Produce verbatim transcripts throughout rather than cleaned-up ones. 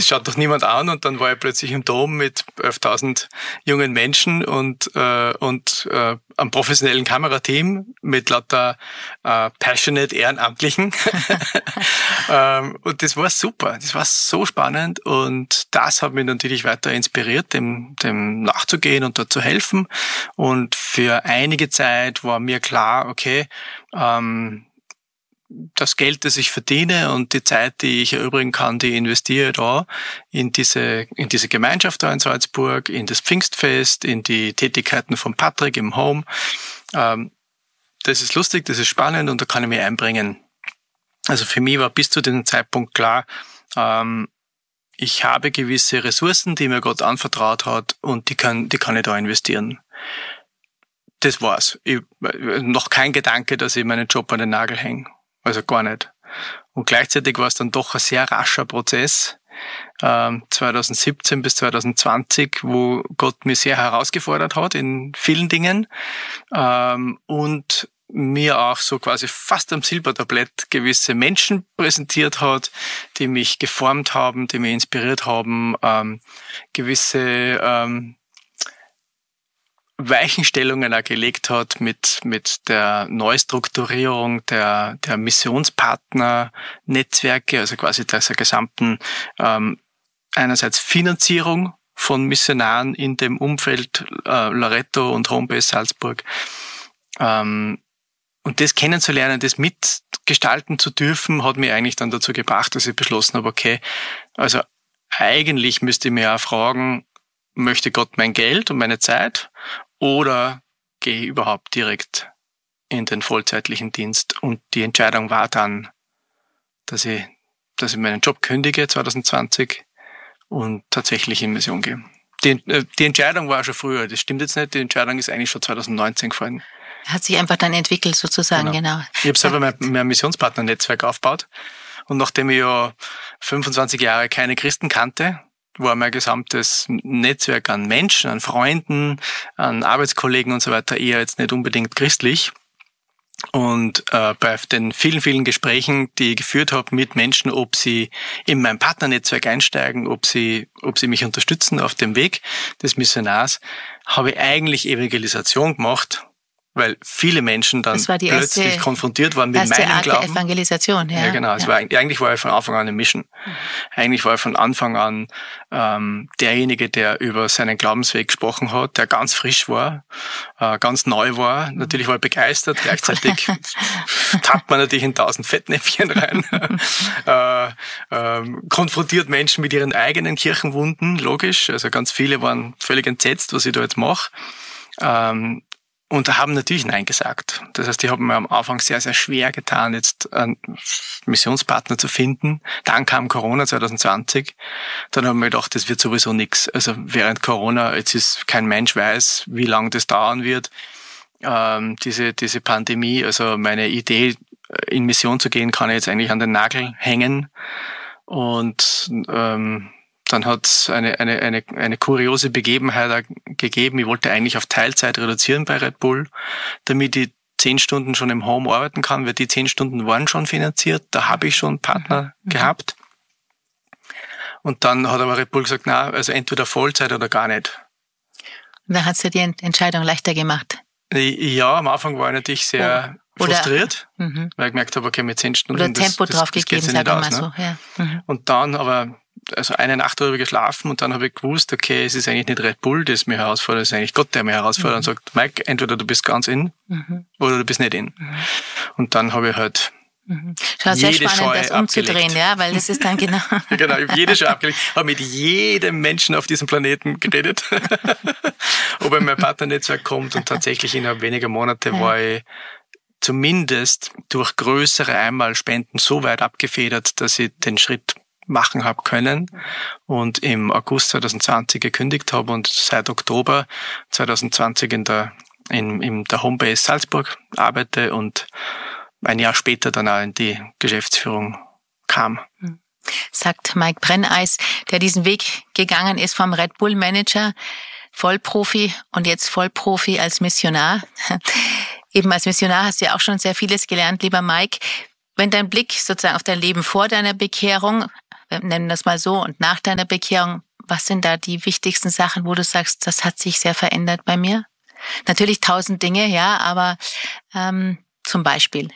schaut doch niemand an, und dann war ich plötzlich im Dom mit elftausend jungen Menschen und äh, und äh, einem professionellen Kamerateam mit lauter äh, passionate Ehrenamtlichen. ähm, und das war super, das war so spannend, und das hat mich natürlich weiter inspiriert, dem dem nachzugehen und da zu helfen. Und für einige Zeit war mir klar, okay, ähm, das Geld, das ich verdiene und die Zeit, die ich erübrigen kann, die investiere ich da in diese, in diese Gemeinschaft da in Salzburg, in das Pfingstfest, in die Tätigkeiten von Patrick im Home. Ähm, das ist lustig, das ist spannend, und da kann ich mich einbringen. Also für mich war bis zu diesem Zeitpunkt klar, ähm, ich habe gewisse Ressourcen, die mir Gott anvertraut hat, und die kann, die kann ich da investieren. Das war's. Ich, noch kein Gedanke, dass ich meinen Job an den Nagel hänge. Also gar nicht. Und gleichzeitig war es dann doch ein sehr rascher Prozess, ähm, zwanzig siebzehn bis zwanzig zwanzig, wo Gott mich sehr herausgefordert hat in vielen Dingen, ähm, und mir auch so quasi fast am Silbertablett gewisse Menschen präsentiert hat, die mich geformt haben, die mich inspiriert haben, ähm, gewisse ähm, Weichenstellungen er gelegt hat mit mit der Neustrukturierung der der Missionspartner-Netzwerke, also quasi der gesamten ähm, einerseits Finanzierung von Missionaren in dem Umfeld äh, Loretto und Homebase Salzburg, ähm, und das kennenzulernen, das mitgestalten zu dürfen, hat mich eigentlich dann dazu gebracht, dass ich beschlossen habe, okay, also eigentlich müsste ich mir auch fragen, möchte Gott mein Geld und meine Zeit, oder gehe ich überhaupt direkt in den vollzeitlichen Dienst? Und die Entscheidung war dann, dass ich, dass ich meinen Job kündige zwanzig zwanzig und tatsächlich in Mission gehe. Die, die Entscheidung war schon früher, das stimmt jetzt nicht, die Entscheidung ist eigentlich schon zwanzig neunzehn gefallen. Hat sich einfach dann entwickelt sozusagen, genau. genau. Ich habe selber mein, mein Missionspartner-Netzwerk aufgebaut, und nachdem ich ja fünfundzwanzig Jahre keine Christen kannte, war mein gesamtes Netzwerk an Menschen, an Freunden, an Arbeitskollegen und so weiter eher jetzt nicht unbedingt christlich. Und äh, bei den vielen, vielen Gesprächen, die ich geführt habe mit Menschen, ob sie in mein Partnernetzwerk einsteigen, ob sie, ob sie mich unterstützen auf dem Weg des Missionars, habe ich eigentlich Evangelisation gemacht, weil viele Menschen dann plötzlich erste, konfrontiert waren mit meinem Art Glauben. Der Evangelisation, ja. Ja, genau. Es ja. war, eigentlich war ich von Anfang an eine Mission. Mhm. Eigentlich war ich von Anfang an ähm, derjenige, der über seinen Glaubensweg gesprochen hat, der ganz frisch war, äh, ganz neu war. Mhm. Natürlich war ich begeistert. Gleichzeitig tappt man natürlich in tausend Fettnäpfchen rein. äh, äh, konfrontiert Menschen mit ihren eigenen Kirchenwunden, logisch. Also ganz viele waren völlig entsetzt, was ich da jetzt mache. Ähm, Und haben natürlich Nein gesagt. Das heißt, die haben mir am Anfang sehr, sehr schwer getan, jetzt einen Missionspartner zu finden. Dann kam Corona zwanzig zwanzig. Dann haben wir gedacht, das wird sowieso nichts. Also während Corona, jetzt ist kein Mensch weiß, wie lange das dauern wird, ähm, diese diese Pandemie. Also meine Idee, in Mission zu gehen, kann ich jetzt eigentlich an den Nagel hängen. Und ähm, dann hat es eine, eine, eine, eine kuriose Begebenheit gegeben. Ich wollte eigentlich auf Teilzeit reduzieren bei Red Bull, damit ich zehn Stunden schon im Home arbeiten kann, weil die zehn Stunden waren schon finanziert. Da habe ich schon einen Partner mhm. gehabt. Und dann hat aber Red Bull gesagt, na, also entweder Vollzeit oder gar nicht. Und dann hat es dir die Entscheidung leichter gemacht? Ja, am Anfang war ich natürlich sehr oh. frustriert, oder, weil ich gemerkt habe, okay, mit zehn Stunden, oder Tempo das, drauf das, das gegeben, geht's ja nicht sagen aus. wir mal Ne? so. Ja. Mhm. Und dann aber also eine Nacht darüber geschlafen, und dann habe ich gewusst, okay, es ist eigentlich nicht Red Bull, das mich herausfordert, es ist eigentlich Gott, der mich herausfordert mhm. und sagt, Mike, entweder du bist ganz in mhm. oder du bist nicht in. Mhm. Und dann habe ich halt mhm. Schau, sehr jede spannend, Scheu das umzudrehen, abgelegt. Ja, weil das ist dann genau... genau, ich habe jede Scheu abgelegt, habe mit jedem Menschen auf diesem Planeten geredet, ob er in mein Partnernetzwerk kommt, und tatsächlich innerhalb weniger Monate ja. war ich zumindest durch größere Einmalspenden so weit abgefedert, dass ich den Schritt machen habe können und im August zwanzig zwanzig gekündigt habe und seit Oktober zwanzig zwanzig in der in, in der Homebase Salzburg arbeite und ein Jahr später dann auch in die Geschäftsführung kam. Sagt Mike Brenneis, der diesen Weg gegangen ist vom Red Bull Manager, Vollprofi und jetzt Vollprofi als Missionar. Eben als Missionar hast du ja auch schon sehr vieles gelernt, lieber Mike. Wenn dein Blick sozusagen auf dein Leben vor deiner Bekehrung wir nennen das mal so, und nach deiner Bekehrung, was sind da die wichtigsten Sachen, wo du sagst, das hat sich sehr verändert bei mir? Natürlich tausend Dinge, ja, aber ähm, zum Beispiel.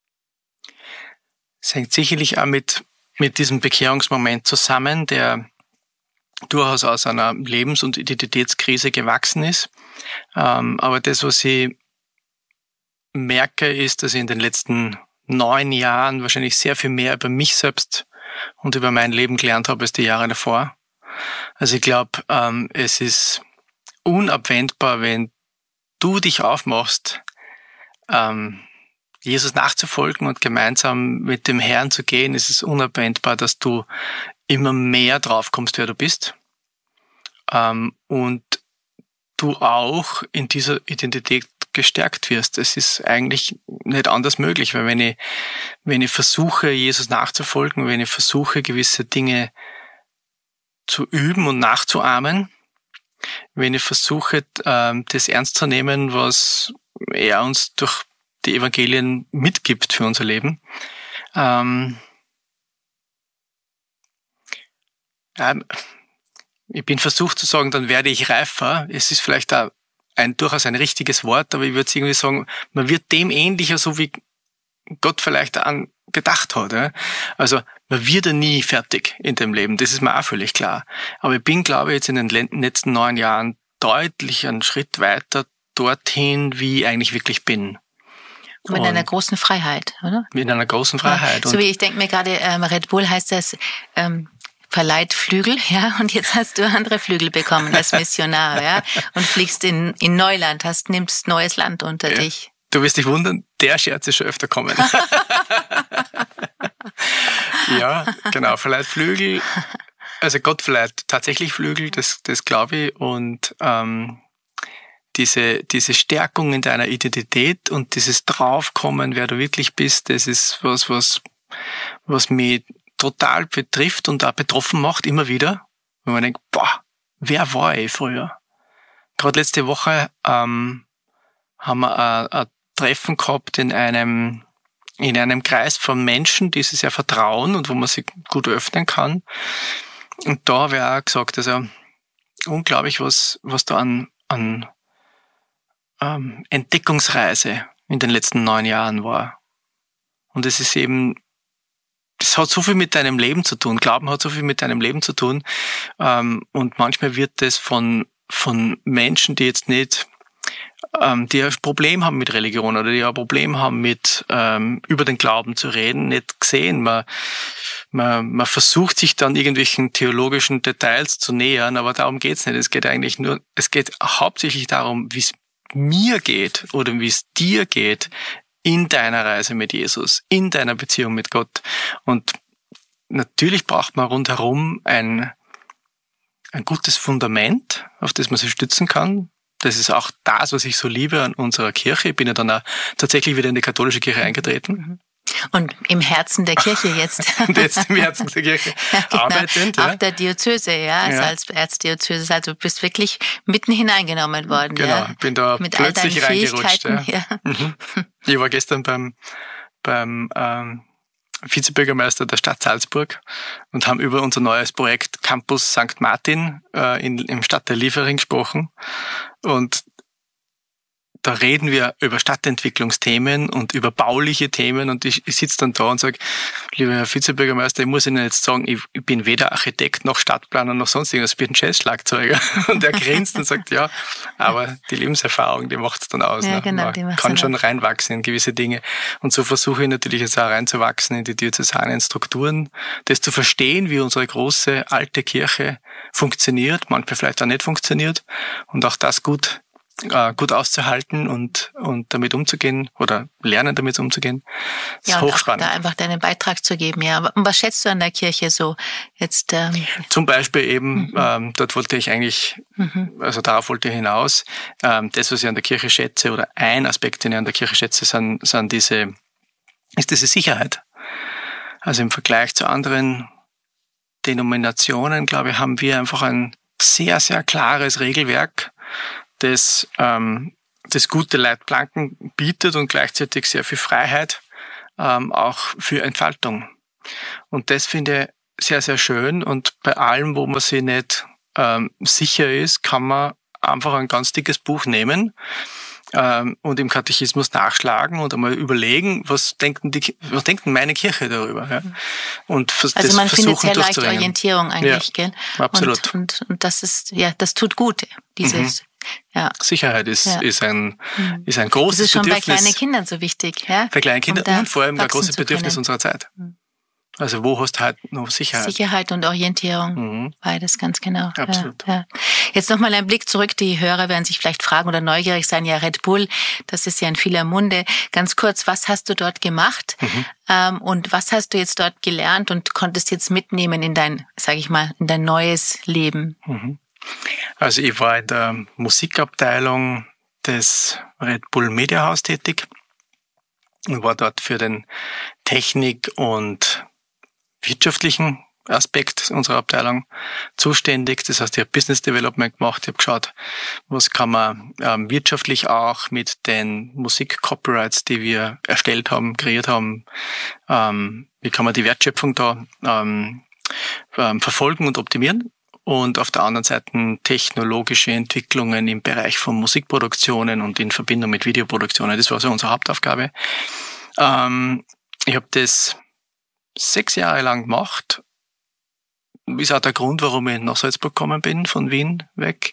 Es hängt sicherlich auch mit, mit diesem Bekehrungsmoment zusammen, der durchaus aus einer Lebens- und Identitätskrise gewachsen ist. Ähm, aber das, was ich merke, ist, dass ich in den letzten neun Jahren wahrscheinlich sehr viel mehr über mich selbst und über mein Leben gelernt habe als die Jahre davor. Also ich glaube, ähm, es ist unabwendbar, wenn du dich aufmachst, ähm, Jesus nachzufolgen und gemeinsam mit dem Herrn zu gehen, ist es unabwendbar, dass du immer mehr drauf kommst, wer du bist. Ähm, und du auch in dieser Identität gestärkt wirst. Es ist eigentlich nicht anders möglich, weil wenn ich, wenn ich versuche, Jesus nachzufolgen, wenn ich versuche, gewisse Dinge zu üben und nachzuahmen, wenn ich versuche, ähm, das ernst zu nehmen, was er uns durch die Evangelien mitgibt für unser Leben, ähm, ähm, ich bin versucht zu sagen, dann werde ich reifer. Es ist vielleicht auch ein durchaus ein richtiges Wort, aber ich würde irgendwie sagen, man wird dem ähnlicher, so wie Gott vielleicht an gedacht hat. Ja? Also man wird ja nie fertig in dem Leben, das ist mir auch völlig klar. Aber ich bin, glaube ich, jetzt in den letzten neun Jahren deutlich einen Schritt weiter dorthin, wie ich eigentlich wirklich bin. Mit einer großen Freiheit, oder? Mit einer großen Freiheit. Ja, so wie ich denke mir gerade, ähm, Red Bull heißt das, ähm, verleiht Flügel, ja, und jetzt hast du andere Flügel bekommen als Missionar, ja, und fliegst in, in Neuland, hast, nimmst neues Land unter ja. dich. Du wirst dich wundern, der Scherz ist schon öfter kommen. Ja, genau, verleiht Flügel, also Gott verleiht tatsächlich Flügel, das, das glaube ich, und ähm, diese, diese Stärkung in deiner Identität und dieses Draufkommen, wer du wirklich bist, das ist was, was, was mich total betrifft und auch betroffen macht, immer wieder, wenn man denkt, boah, wer war ich früher? Gerade letzte Woche ähm, haben wir ein, ein Treffen gehabt in einem in einem Kreis von Menschen, die sich sehr vertrauen und wo man sich gut öffnen kann. Und da habe ich auch gesagt, also unglaublich, was was da an, an ähm, Entdeckungsreise in den letzten neun Jahren war. Und es ist eben das hat so viel mit deinem Leben zu tun. Glauben hat so viel mit deinem Leben zu tun. Und manchmal wird das von, von Menschen, die jetzt nicht, die ein Problem haben mit Religion oder die ein Problem haben mit, über den Glauben zu reden, nicht gesehen. Man, man, man versucht sich dann irgendwelchen theologischen Details zu nähern, aber darum geht's nicht. Es geht eigentlich nur, es geht hauptsächlich darum, wie es mir geht oder wie es dir geht, in deiner Reise mit Jesus, in deiner Beziehung mit Gott. Und natürlich braucht man rundherum ein, ein gutes Fundament, auf das man sich stützen kann. Das ist auch das, was ich so liebe an unserer Kirche. Ich bin ja dann auch tatsächlich wieder in die katholische Kirche eingetreten. Und im Herzen der Kirche jetzt. Und jetzt im Herzen der Kirche ja, genau. arbeitend. Ja. Auch der Diözese, ja, ja. als Erzdiözese. Also du bist wirklich mitten hineingenommen worden. Genau, ja. bin da mit plötzlich all reingerutscht. Ja. Ja. Mhm. Ich war gestern beim, beim ähm, Vizebürgermeister der Stadt Salzburg und haben über unser neues Projekt Campus Sankt Martin äh, in, im Stadtteil Liefering gesprochen. Und da reden wir über Stadtentwicklungsthemen und über bauliche Themen und ich, ich sitze dann da und sage, lieber Herr Vizebürgermeister, ich muss Ihnen jetzt sagen, ich, ich bin weder Architekt noch Stadtplaner noch sonst irgendwas, ich bin ein Jazzschlagzeuger. Und er grinst und sagt, ja, aber die Lebenserfahrung, die macht's dann aus. Ja, ne? genau, Man die macht's kann dann schon aus. reinwachsen in gewisse Dinge. Und so versuche ich natürlich jetzt auch reinzuwachsen in die diözesanen Strukturen, das zu verstehen, wie unsere große alte Kirche funktioniert, manchmal vielleicht auch nicht funktioniert und auch das gut gut auszuhalten und und damit umzugehen oder lernen, damit umzugehen. Das ja, ist und hochspannend. Auch da einfach deinen Beitrag zu geben. Ja, und was schätzt du an der Kirche so jetzt? Ähm Zum Beispiel eben, mhm. ähm, dort wollte ich eigentlich, mhm. also darauf wollte ich hinaus, ähm, das, was ich an der Kirche schätze oder ein Aspekt, den ich an der Kirche schätze, sind, sind diese, ist diese Sicherheit. Also im Vergleich zu anderen Denominationen, glaube ich, haben wir einfach ein sehr, sehr klares Regelwerk, das ähm, das gute Leitplanken bietet und gleichzeitig sehr viel Freiheit, ähm, auch für Entfaltung. Und das finde sehr, sehr schön und bei allem, wo man sich nicht ähm, sicher ist, kann man einfach ein ganz dickes Buch nehmen ähm, und im Katechismus nachschlagen und einmal überlegen, was denkt denn, die, was denkt denn meine Kirche darüber? Ja? Und also das man findet sehr leicht durchzuringen. Orientierung eigentlich, ja, gell? Absolut. Und, und, und das ist, ja, das tut gut, dieses... Mhm. Ja. Sicherheit ist, ja. ist, ein, mhm. ist ein großes Bedürfnis. Das ist schon Bedürfnis. Bei kleinen Kindern so wichtig. Ja? Bei kleinen Kindern um und vor allem ein großes Bedürfnis können. unserer Zeit. Also wo hast du halt noch Sicherheit? Sicherheit und Orientierung, mhm. beides ganz genau. Absolut. Ja, ja. Jetzt nochmal ein Blick zurück, die Hörer werden sich vielleicht fragen oder neugierig sein, ja Red Bull, das ist ja in vieler Munde. Ganz kurz, was hast du dort gemacht mhm. ähm, und was hast du jetzt dort gelernt und konntest jetzt mitnehmen in dein, sage ich mal, in dein neues Leben? Mhm. Also ich war in der Musikabteilung des Red Bull Media House tätig und war dort für den Technik- und wirtschaftlichen Aspekt unserer Abteilung zuständig. Das heißt, ich habe Business Development gemacht, ich habe geschaut, was kann man ähm, wirtschaftlich auch mit den Musik-Copyrights, die wir erstellt haben, kreiert haben, ähm, wie kann man die Wertschöpfung da ähm, ähm, verfolgen und optimieren. Und auf der anderen Seite technologische Entwicklungen im Bereich von Musikproduktionen und in Verbindung mit Videoproduktionen. Das war so unsere Hauptaufgabe. Ähm, ich habe das sechs Jahre lang gemacht. Ist auch der Grund, warum ich nach Salzburg gekommen bin, von Wien weg.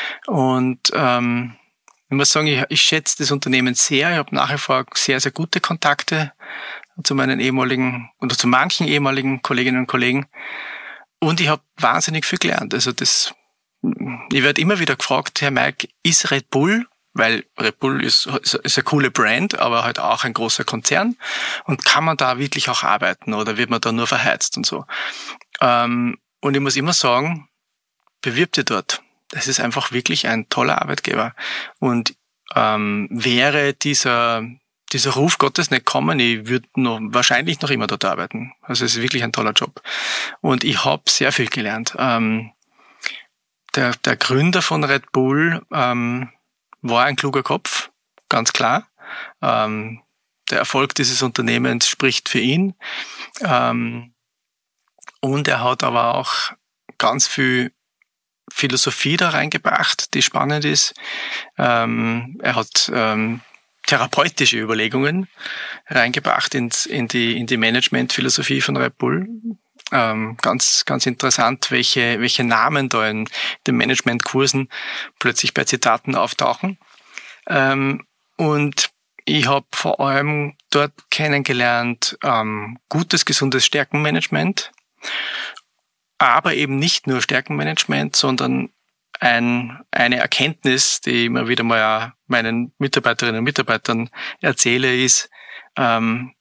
Und ähm, ich muss sagen, ich, ich schätze das Unternehmen sehr. Ich habe nach wie vor sehr, sehr gute Kontakte zu meinen ehemaligen oder zu manchen ehemaligen Kolleginnen und Kollegen. Und ich habe wahnsinnig viel gelernt. Also das, ich werde immer wieder gefragt, Herr Mike, ist Red Bull, weil Red Bull ist, ist, ist eine coole Brand, aber halt auch ein großer Konzern. Und kann man da wirklich auch arbeiten oder wird man da nur verheizt und so? Ähm, und ich muss immer sagen, bewirb dich dort. Das ist einfach wirklich ein toller Arbeitgeber. Und ähm, wäre dieser dieser Ruf Gottes nicht kommen, ich würde noch, wahrscheinlich noch immer dort arbeiten. Also es ist wirklich ein toller Job. Und ich habe sehr viel gelernt. Ähm, der, der Gründer von Red Bull ähm, war ein kluger Kopf, ganz klar. Ähm, der Erfolg dieses Unternehmens spricht für ihn. Ähm, und er hat aber auch ganz viel Philosophie da reingebracht, die spannend ist. Ähm, er hat ähm, therapeutische Überlegungen reingebracht ins, in die, in die Management-Philosophie von Red Bull. Ähm, ganz, ganz interessant, welche, welche Namen da in den Management-Kursen plötzlich bei Zitaten auftauchen. Ähm, und ich habe vor allem dort kennengelernt, ähm, gutes, gesundes Stärkenmanagement, aber eben nicht nur Stärkenmanagement, sondern ein, eine Erkenntnis, die ich immer wieder mal auch meinen Mitarbeiterinnen und Mitarbeitern erzähle, ist, ähm,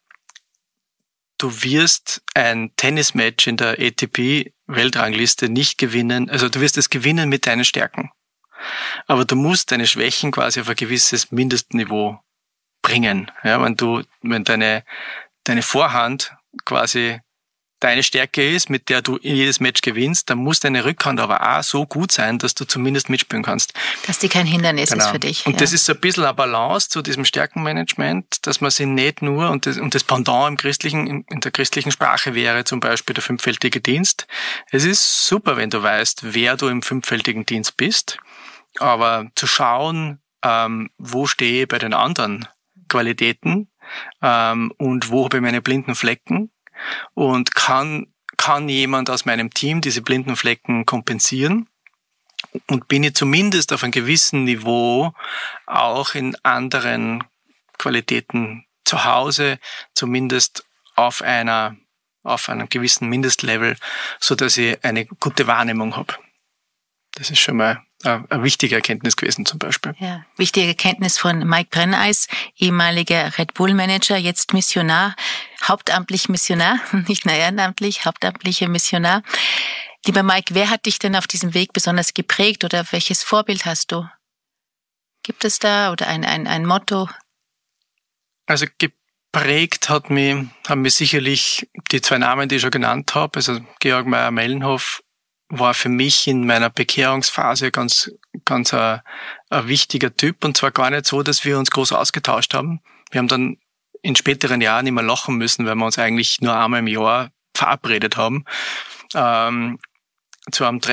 du wirst ein Tennismatch in der A T P-Weltrangliste nicht gewinnen, also du wirst es gewinnen mit deinen Stärken. Aber du musst deine Schwächen quasi auf ein gewisses Mindestniveau bringen. Ja, wenn du, wenn deine, deine Vorhand quasi deine Stärke ist, mit der du jedes Match gewinnst, dann muss deine Rückhand aber auch so gut sein, dass du zumindest mitspielen kannst. Dass die kein Hindernis genau. ist für dich. Und ja. das ist so ein bisschen eine Balance zu diesem Stärkenmanagement, dass man sich nicht nur, und das, und das Pendant im christlichen, in der christlichen Sprache wäre zum Beispiel der fünffältige Dienst. Es ist super, wenn du weißt, wer du im fünffältigen Dienst bist, aber zu schauen, ähm, wo stehe ich bei den anderen Qualitäten ähm, und wo habe ich meine blinden Flecken, und kann, kann jemand aus meinem Team diese blinden Flecken kompensieren? Und bin ich zumindest auf einem gewissen Niveau auch in anderen Qualitäten zu Hause, zumindest auf einer, auf einem gewissen Mindestlevel, so dass ich eine gute Wahrnehmung habe. Das ist schon mal eine wichtige Erkenntnis gewesen zum Beispiel. Ja, wichtige Erkenntnis von Mike Brenneis, ehemaliger Red Bull Manager, jetzt Missionar, hauptamtlich Missionar, nicht nur ehrenamtlich, hauptamtlicher Missionar. Lieber Mike, wer hat dich denn auf diesem Weg besonders geprägt oder welches Vorbild hast du? Gibt es da oder ein, ein, ein Motto? Also geprägt hat mich, haben mich sicherlich die zwei Namen, die ich schon genannt habe, also Georg Meyer-Mellenhoff war für mich in meiner Bekehrungsphase ganz, ganz ein, ein wichtiger Typ. Und zwar gar nicht so, dass wir uns groß ausgetauscht haben. Wir haben dann in späteren Jahren immer lachen müssen, weil wir uns eigentlich nur einmal im Jahr verabredet haben, ähm, zu einem